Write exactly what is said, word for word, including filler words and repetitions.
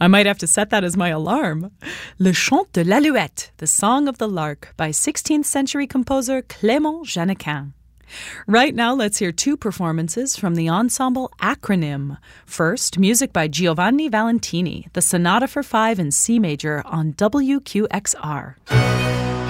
I might have to set that as my alarm. Le Chant de l'Alouette, the Song of the Lark, by sixteenth century composer Clément Jeannequin. Right now, let's hear two performances from the ensemble Acronym. First, music by Giovanni Valentini, the Sonata for Five in C major on W Q X R.